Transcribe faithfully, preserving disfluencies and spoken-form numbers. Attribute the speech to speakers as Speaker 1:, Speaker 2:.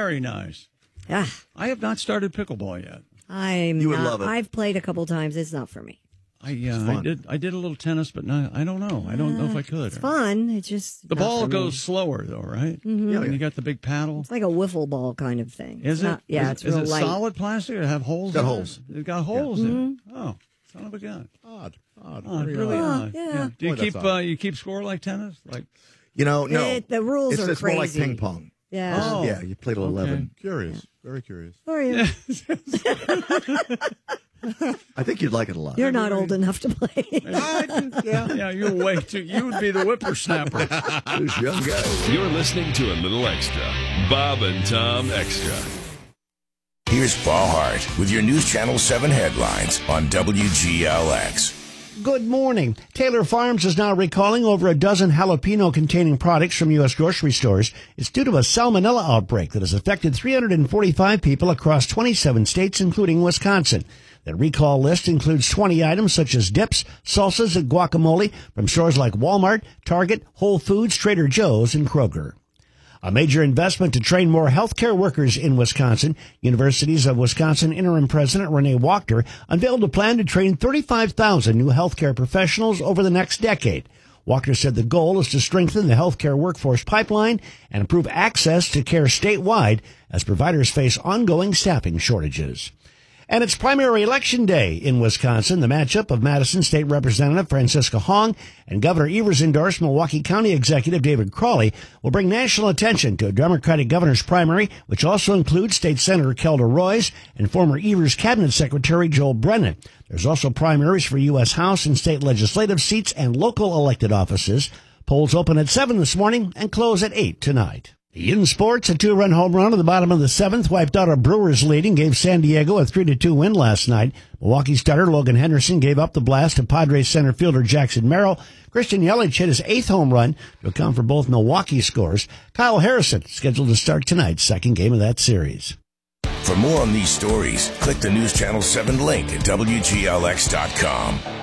Speaker 1: Very nice.
Speaker 2: Yeah.
Speaker 1: I have not started pickleball yet.
Speaker 2: I'm
Speaker 3: You would
Speaker 2: not,
Speaker 3: love it.
Speaker 2: I've played a couple times. It's not for me.
Speaker 1: I uh, I did I did a little tennis, but no, I don't know. I don't know if I could.
Speaker 2: It's fun. It's just
Speaker 1: The
Speaker 2: not
Speaker 1: ball
Speaker 2: for me.
Speaker 1: goes slower, though, right?
Speaker 2: Mhm.
Speaker 1: Yeah, and you got the big paddle.
Speaker 2: It's like a wiffle ball kind of thing.
Speaker 1: Is
Speaker 2: It's
Speaker 1: it?
Speaker 2: not- yeah,
Speaker 1: is,
Speaker 2: it's
Speaker 1: is
Speaker 2: real
Speaker 1: it
Speaker 2: light.
Speaker 1: solid plastic or have holes?
Speaker 3: Got
Speaker 1: in
Speaker 3: holes.
Speaker 1: It? It's got holes
Speaker 2: Yeah.
Speaker 1: in it. Oh, son of a gun.
Speaker 4: Odd. Odd.
Speaker 1: Odd,
Speaker 4: Very
Speaker 1: really
Speaker 4: odd.
Speaker 1: odd.
Speaker 2: yeah.
Speaker 1: Do you
Speaker 4: Boy, that's
Speaker 1: keep
Speaker 4: odd.
Speaker 1: uh, you keep score like tennis? Like
Speaker 3: You know, no.
Speaker 2: It- the rules
Speaker 3: it's,
Speaker 2: are
Speaker 3: it's more like
Speaker 2: crazy.
Speaker 3: ping pong.
Speaker 2: Yeah.
Speaker 1: Oh.
Speaker 3: Yeah, you played at eleven.
Speaker 4: Curious. Very curious.
Speaker 2: Who are you?
Speaker 3: I think you'd like it a lot.
Speaker 2: You're not old enough to play.
Speaker 1: yeah, yeah, you're way too. You would be the whippersnapper.
Speaker 3: Those young guys.
Speaker 5: You're listening to a little extra. Bob and Tom Extra.
Speaker 6: Here's Paul Hart with your News Channel seven headlines on W G L X.
Speaker 7: Good morning. Taylor Farms is now recalling over a dozen jalapeno-containing products from U S grocery stores. It's due to a salmonella outbreak that has affected three hundred forty-five people across twenty-seven states, including Wisconsin. The recall list includes twenty items such as dips, salsas, and guacamole from stores like Walmart, Target, Whole Foods, Trader Joe's, and Kroger. A major investment to train more healthcare workers in Wisconsin. Universities of Wisconsin interim president Renee Wachter unveiled a plan to train thirty-five thousand new healthcare professionals over the next decade. Wachter said the goal is to strengthen the healthcare workforce pipeline and improve access to care statewide as providers face ongoing staffing shortages. And it's primary election day in Wisconsin. The matchup of Madison State Representative Francisca Hong and Governor Evers-endorsed Milwaukee County Executive David Crawley will bring national attention to a Democratic governor's primary, which also includes State Senator Kelda Roys and former Evers Cabinet Secretary Joel Brennan. There's also primaries for U S House and state legislative seats and local elected offices. Polls open at seven this morning and close at eight tonight. In sports, a two-run home run at the bottom of the seventh wiped out a Brewers lead and gave San Diego a three to two win last night. Milwaukee starter Logan Henderson gave up the blast to Padres center fielder Jackson Merrill. Christian Yelich hit his eighth home run to account for both Milwaukee scores. Kyle Harrison scheduled to start tonight's second game of that series.
Speaker 6: For more on these stories, click the News Channel seven link at W G L X dot com.